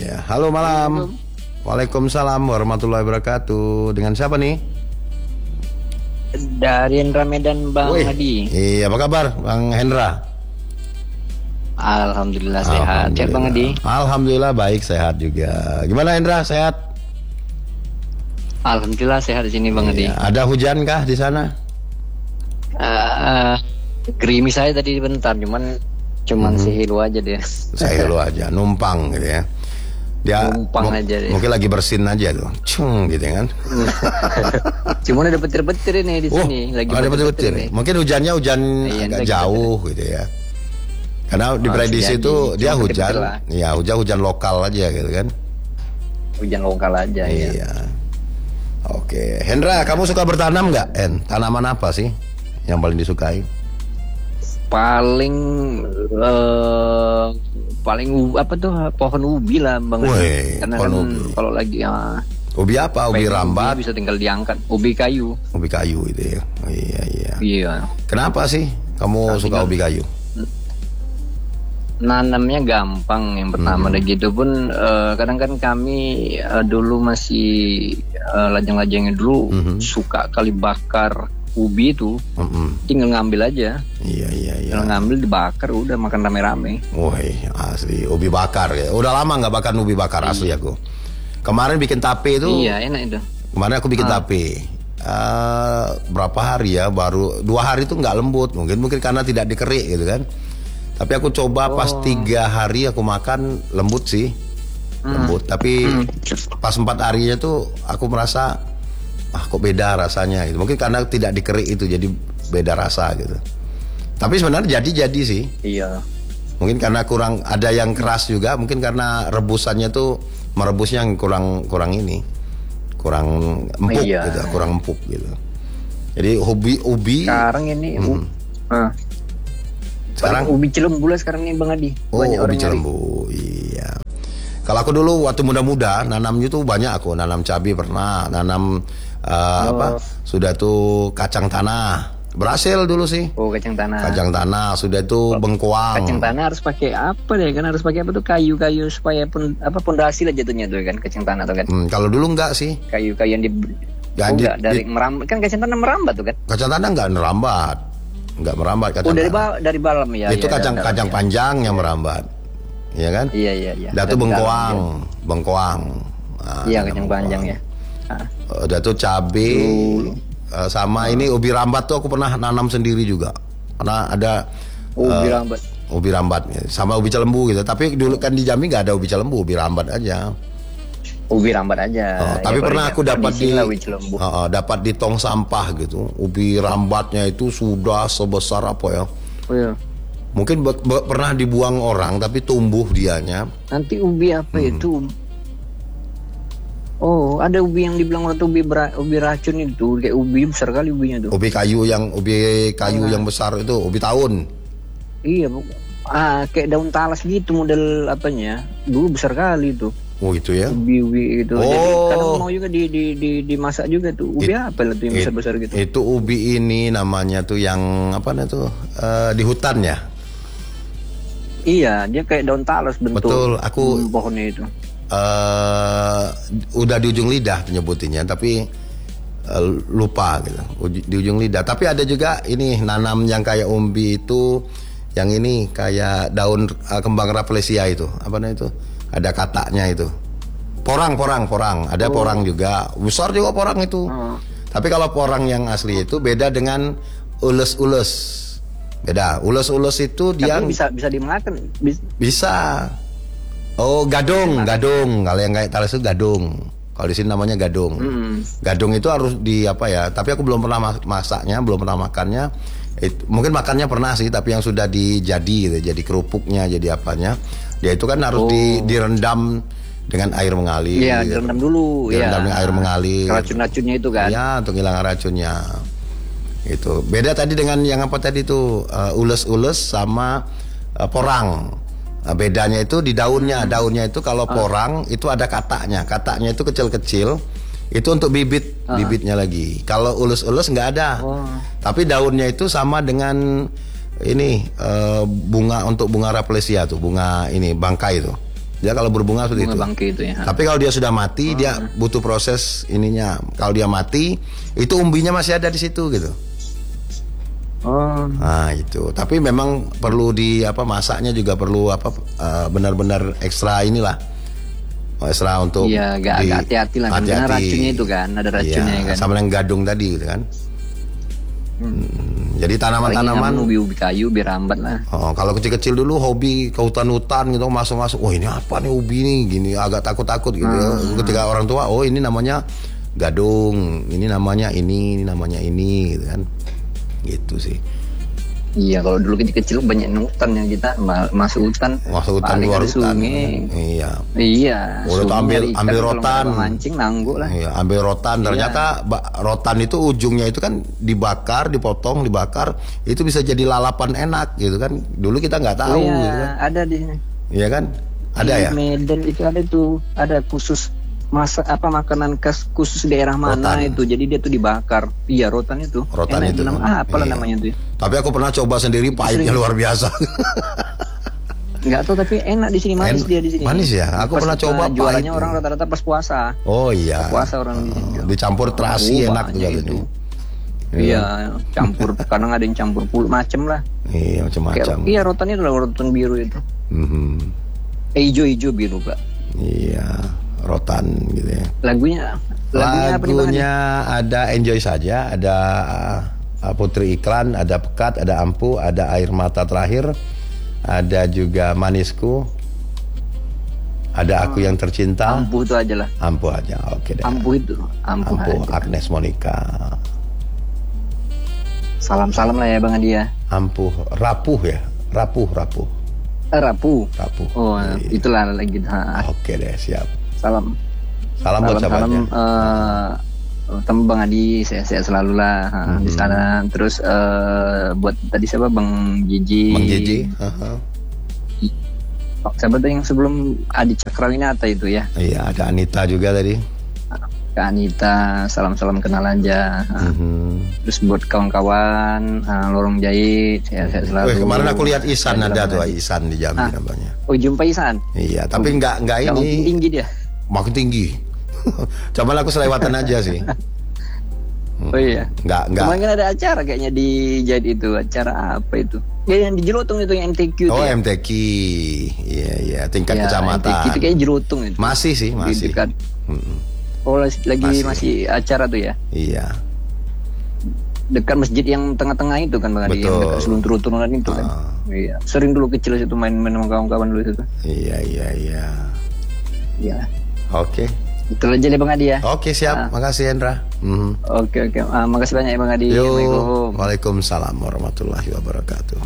Iya, halo malam. Waalaikumsalam warahmatullahi wabarakatuh. Dengan siapa nih? Dari Hendra Medan, Bang Adi. Iya, apa kabar Bang Hendra? Alhamdulillah sehat. Sehat Bang Adi? Alhamdulillah baik, sehat juga. Gimana Hendra, sehat? Alhamdulillah sehat di sini Bang Adi. Ada hujan kah di sana? Gerimis saya tadi bentar, cuman sehilu aja dia. Sehilu aja, numpang gitu ya. Dia numpang aja deh. Mungkin lagi bersin aja tuh, cung gitu kan. Cuman ada petir-petir ini di sini. Lagi ada petir-petir. Mungkin hujannya agak jauh gitu ya. Karena diprediksi itu dia hujan, ya hujan lokal aja gitu kan. Hujan lokal aja ya. Iya. Oke, Hendra, kamu suka bertanam nggak? Tanaman apa sih yang paling disukai? Paling apa tuh, pohon ubi lah Bang. Karena kan kalau lagi ubi apa? Ubi rambat. Ubi bisa tinggal diangkat. Ubi kayu. Ubi kayu itu ya. Oh, iya. Iya. Kenapa sih kamu suka ubi kayu? Nanamnya gampang yang pertama. Dan gitu pun kadang kan kami dulu masih lajang-lajangnya dulu suka kali bakar ubi itu, tinggal ngambil aja. Iya. Tinggal ngambil, dibakar, udah makan rame-rame. Wah, asli ubi bakar ya. Udah lama nggak makan ubi bakar asli aku. Kemarin bikin tape itu. Iya, enak itu. Kemarin aku bikin tape. Berapa hari ya? Baru 2 hari itu nggak lembut. Mungkin karena tidak dikerik gitu kan. Tapi aku coba pas 3 hari aku makan lembut sih. Lembut. Tapi pas 4 harinya tuh aku merasa kok beda rasanya gitu. Mungkin karena tidak dikerik itu jadi beda rasa gitu. Tapi sebenarnya jadi sih. Iya. Mungkin karena kurang ada yang keras juga, mungkin karena rebusannya tuh merebusnya yang kurang empuk gitu, kurang empuk gitu. Jadi ubi sekarang ini sekarang ubi Cilembu lah sekarang nih Bang Adi. Banyak ubi Cilembu. Iya. Kalau aku dulu waktu muda-muda nanamnya tuh banyak, aku nanam cabai pernah, nanam sudah tuh kacang tanah. Berhasil dulu sih. Oh, kacang tanah. Kacang tanah, sudah tuh bengkoang. Kacang tanah harus pakai apa deh? Kan harus pakai apa tuh, kayu-kayu supaya pondasi lah jatuhnya tuh kan, kacang tanah tuh kan. Kalau dulu enggak sih. Kayu-kayu yang dari merambat kan, kacang tanah merambat tuh kan. Kacang tanah enggak merambat. Enggak merambat kacang tanah. Dari balam ya. Itu kacang panjang yang merambat. Iya kan? Iya. Udah tuh bengkoang. Iya, kacang panjang ya. Udah tuh cabe sama ini ubi rambat tuh aku pernah nanam sendiri juga. Karena ada ubi rambat sama ubi Cilembu gitu. Tapi dulu kan di Jambi nggak ada ubi Cilembu, ubi rambat aja. Ubi rambat aja. Tapi pernah aku dapat di tong sampah gitu. Ubi rambatnya itu sudah sebesar apa ya? Oh iya. Mungkin pernah dibuang orang tapi tumbuh dianya. Nanti ubi apa itu? Oh, ada ubi yang dibilang waktu ubi racun itu, kayak ubi besar kali ubinya tuh. Ubi kayu yang besar itu, ubi tahun. Iya, kayak daun talas gitu model apanya. Dulu besar kali itu. Oh, itu ya. Ubi itu. Jadi kadang mau juga dimasak juga tuh. Ubi apa lah tuh yang besar-besar gitu. Itu ubi ini namanya tuh yang apa tuh di hutan ya. Iya, dia kayak daun talas bentuk. Betul, aku pohonnya itu. Udah di ujung lidah penyebutinnya, tapi lupa gitu di ujung lidah. Tapi ada juga ini nanam yang kayak umbi itu, yang ini kayak daun kembang rafflesia itu, apa namanya itu? Ada kataknya itu. Porang. Ada porang juga, besar juga porang itu. Tapi kalau porang yang asli itu beda dengan ules. Beda. Ules itu dia bisa dimakan. Bisa. Oh, gadung. Kalau yang kayak talas itu gadung. Kalau di sini namanya gadung. Gadung itu harus di apa ya? Tapi aku belum pernah masaknya, belum pernah makannya. Mungkin makannya pernah sih, tapi yang sudah jadi kerupuknya, jadi apanya? Dia itu kan harus direndam dengan air mengalir. Iya, direndam dulu. Direndam dengan air mengalir. Racun-racunnya itu kan? Iya, untuk hilangkan racunnya. Itu beda tadi dengan yang apa tadi itu ules sama porang. Bedanya itu di daunnya. Daunnya itu kalau porang itu ada kataknya. Kataknya itu kecil-kecil. Itu untuk bibitnya lagi. Kalau ulus-ulus nggak ada. Tapi daunnya itu sama dengan ini bunga rafflesia tuh, bunga ini bangkai itu. Dia kalau berbunga seperti Bunga itu. bangkai itu ya. Tapi kalau dia sudah mati, dia butuh proses ininya. Kalau dia mati, itu umbinya masih ada di situ gitu. Oh, Nah itu. Tapi memang perlu masaknya juga perlu benar-benar ekstra inilah. Ekstra untuk iya, agak hati-hati lah kan. Karena racunnya itu kan, ada racunnya iya, kan. sama yang gadung tadi gitu kan. Jadi tanaman-tanaman ubi-ubi kayu biar rambat lah. Oh, kalau kecil-kecil dulu hobi ke hutan-hutan gitu masuk-masuk. Oh ini apa nih ubi nih gini agak takut-takut gitu. Ketika orang tua, oh ini namanya gadung, ini namanya ini namanya ini gitu kan. Gitu sih. Iya, kalau dulu kecil-kecil banyak hutan yang kita masuk hutan. Masuk hutan paling luar ada hutan. sungai. Iya. Iya. Udah tuh ambil kalau rotan. nggak mancing nanggu lah. Iya, ambil rotan. Ternyata rotan itu ujungnya itu kan dibakar, dipotong, dibakar, itu bisa jadi lalapan enak gitu kan. Dulu kita nggak tahu iya, gitu kan. ada di sini. Iya kan? Ada Di ya? Medan itu ada khusus makanan khas khusus daerah mana Rotan. itu. Jadi dia tuh dibakar. Iya, rotan itu. Rotan enak, itu. apalah Iya. namanya tuh. Tapi aku pernah coba sendiri, pahitnya luar biasa. Nggak tahu tapi enak di sini, manis dia di sini. Manis ya? Aku pernah coba jualannya pahit. orang rata-rata pas puasa. Oh iya. Puasa orang di sini. Dicampur terasi enak juga itu. tuh. Iya, campur. Kadang ada yang campur puluh macem lah. Iya, macam-macam. Iya, rotan itu lah, rotan biru itu. Mhm. Hijau-hijau biru, Pak. Iya, rotan gitu ya. Lagunya apa nih, Bang? Lagunya ada Enjoy Saja, ada Putri Iklan, ada Pekat, ada Ampuh, ada Air Mata Terakhir, ada juga Manisku, ada Aku Yang Tercinta. Ampuh itu aja lah. Ampuh aja, oke deh. Ampuh itu. Ampuh aja. Agnes Monica. Salam-salam lah ya Bang Adi ya. Ampuh, rapuh ya, rapuh. Rapuh. Oh, Iya. itulah lagi. Oke deh, siap. Salam. Salam buat sahabatnya. Teman Bang Adi, sehat-sehat selalu lah di sana. Terus buat tadi siapa Bang Jiji. Bang Jiji. Siapa tuh yang sebelum Adi Cakrawinata itu ya? Iya, ada Anita juga tadi. Kak Anita, salam-salam kenal aja. Terus buat kawan-kawan Lorong Jahit, sehat-sehat selalu. Kemarin aku lihat Isan ada tuh, Isan di Jambi namanya. Oh, jumpa Isan. Iya, tapi nggak ini. Tinggi dia. Makin tinggi. Coba aku selewatan aja sih. Oh iya. Nggak. Kemarin kan ada acara kayaknya di Jahit itu. Acara apa itu? Ya yang di Jerutung itu, yang MTQ. Oh, ya? MTQ. Iya, tingkat kecamatan. MTQ itu kayaknya Jerutung itu. Masih sih, Di masih. dekat. Oh, lagi masih acara tuh ya? Iya. Dekat masjid yang tengah-tengah itu kan Bang Adi, yang dekat seluntur-turunan itu kan. Iya. Sering dulu kecil situ main-main sama kawan-kawan dulu situ. Iya. Iya. Oke. Itu aja deh Bang Adi ya. Oke, siap. Makasih Hendra. Oke. Makasih banyak ya Bang Adi. Yo, Assalamualaikum. Waalaikumsalam warahmatullahi wabarakatuh.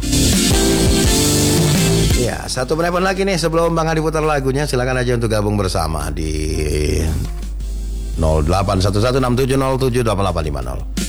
Ya, satu penelpon lagi nih sebelum Bang Adi putar lagunya. Silakan aja untuk gabung bersama di 081167078850.